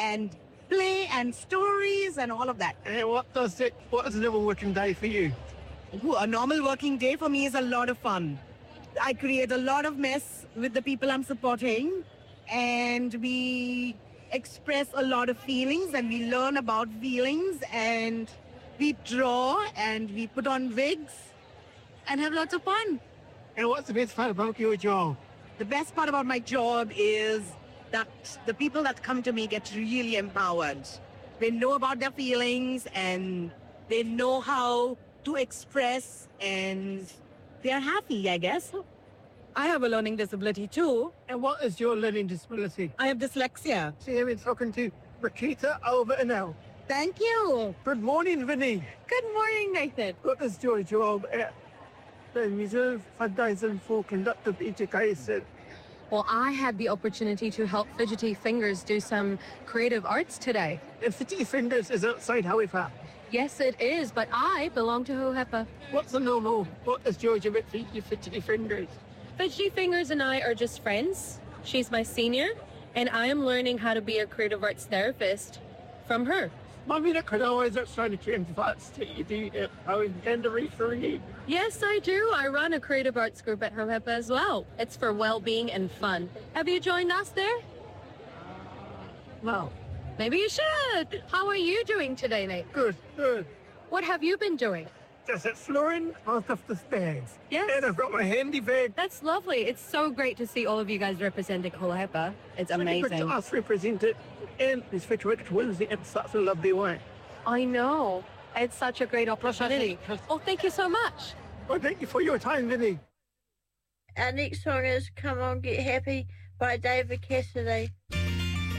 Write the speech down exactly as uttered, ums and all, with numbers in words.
and play and stories and all of that. And what does it, what is a normal working day for you? Ooh, a normal working day for me is a lot of fun. I create a lot of mess with the people I'm supporting, and we express a lot of feelings, and we learn about feelings, and we draw, and we put on wigs and have lots of fun. And what's the best part about your job? The best part about my job is that the people that come to me get really empowered. They know about their feelings, and they know how to express, and they're happy, I guess. I have a learning disability too. And what is your learning disability? I have dyslexia. See, I've been talking to Rakita over and now. Thank you. Good morning, Vinny. Good morning, Nathan. What is your job at the Reserve Foundation for Conductive Education? Well, I had the opportunity to help Fidgety Fingers do some creative arts today. And Fidgety Fingers is outside Halifax. Yes, it is, but I belong to Huhepa. What's the normal? What is your job at Fidgety Fingers? Fidgety Fingers and I are just friends. She's my senior, and I am learning how to be a creative arts therapist from her. Mummy, that could always trying to change flats to you do it. I was going to read for you. Yes, I do. I run a creative arts group at Huhepa as well. It's for well-being and fun. Have you joined us there? No. Maybe you should. How are you doing today, Nate? Good, good. What have you been doing? Just exploring out of the stairs. Yes. And I've got my handy bag. That's lovely. It's so great to see all of you guys representing Huhepa. It's amazing. To us represented in this Fitch Wednesday in such a lovely way. I know. It's such a great opportunity. Oh, thank you so much. Well, thank you for your time, Vinny. Our next song is Come On Get Happy by David Cassidy.